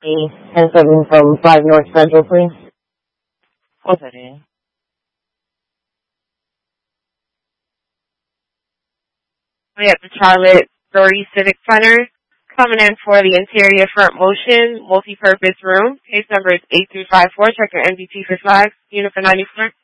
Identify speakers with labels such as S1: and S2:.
S1: 10-7 from 5 North Central, please.
S2: What's that in? We have the Charlotte Dory Civic Center coming in for the interior front motion multi-purpose room. Case number is 8354. Check your NVT for flags. Unit for 94.